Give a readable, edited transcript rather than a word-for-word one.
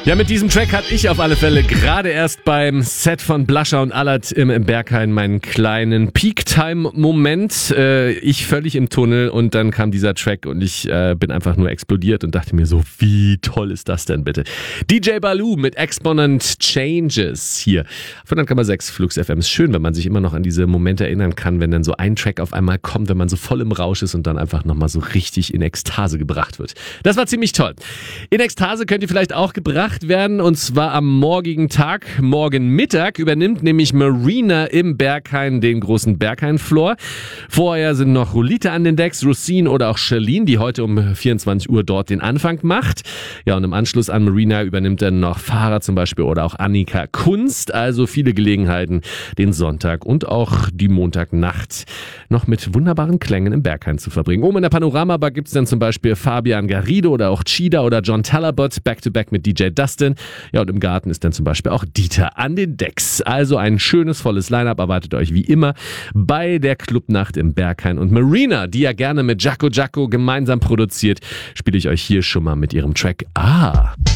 Ja, mit diesem Track hatte ich auf alle Fälle gerade erst beim Set von Blascher und Allert im Berghain meinen kleinen Peak-Time-Moment. Ich völlig im Tunnel und dann kam dieser Track und ich bin einfach nur explodiert und dachte mir so, wie toll ist das denn bitte? DJ Baloo mit Exponent Changes hier von 100,6 Flux FM. Ist schön, wenn man sich immer noch an diese Momente erinnern kann, wenn dann so ein Track auf einmal kommt, wenn man so voll im Rausch ist und dann einfach nochmal so richtig in Ekstase gebracht wird. Das war ziemlich toll. In Ekstase könnt ihr vielleicht auch gebracht werden und zwar am morgigen Tag. Morgen Mittag übernimmt nämlich Marina im Berghain den großen Berghain-Floor. Vorher sind noch Rolita an den Decks, Rosine oder auch Charlene, die heute um 24 Uhr dort den Anfang macht. Ja, und im Anschluss an Marina übernimmt dann noch Farah zum Beispiel oder auch Annika Kunst. Also viele Gelegenheiten, den Sonntag und auch die Montagnacht noch mit wunderbaren Klängen im Berghain zu verbringen. Oben in der Panoramabar gibt es dann zum Beispiel Fabian Garrido oder auch Chida oder John Talabot, Back-to-Back mit DJ Dustin. Ja, und im Garten ist dann zum Beispiel auch Dieter an den Decks. Also ein schönes, volles Line-Up erwartet euch wie immer bei der Clubnacht im Berghain. Und Marina, die ja gerne mit Jaco gemeinsam produziert, spiele ich euch hier schon mal mit ihrem Track